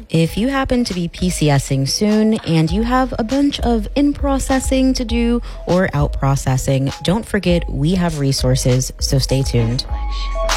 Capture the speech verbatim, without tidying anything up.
If you happen to be PCSing soon and you have a bunch of in-processing to do or out-processing, don't forget we have resources, so stay tuned.